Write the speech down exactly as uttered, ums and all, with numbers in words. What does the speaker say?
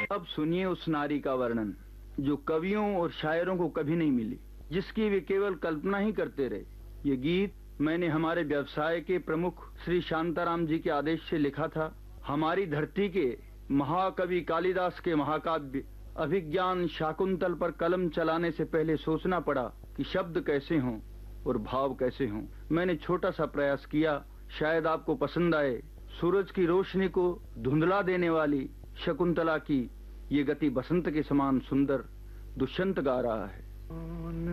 अब सुनिए उस नारी का वर्णन जो कवियों और शायरों को कभी नहीं मिली, जिसकी वे केवल कल्पना ही करते रहे। ये गीत मैंने हमारे व्यवसाय के प्रमुख श्री शांताराम जी के आदेश से लिखा था। हमारी धरती के महाकवि कालिदास के महाकाव्य अभिज्ञान शाकुंतल पर कलम चलाने से पहले सोचना पड़ा कि शब्द कैसे हों और भाव कैसे हों। मैंने छोटा सा प्रयास किया, शायद आपको पसंद आए। सूरज की रोशनी को धुंधला देने वाली शकुंतला की ये गति बसंत के समान सुंदर दुष्यंत गा रहा है।